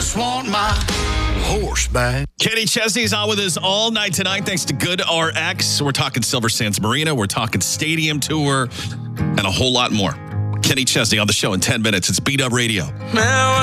just want my horse back. Kenny Chesney's on with us all night tonight thanks to Good RX. We're talking Silver Sands Marina. We're talking stadium tour and a whole lot more. Kenny Chesney on the show in 10 minutes. It's Beat Up Radio.